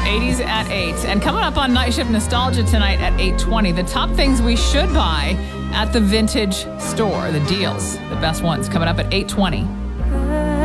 80s at 8. And coming up on Night Shift Nostalgia tonight at 8:20, the top things we should buy at the vintage store, the deals, the best ones, coming up at 8:20.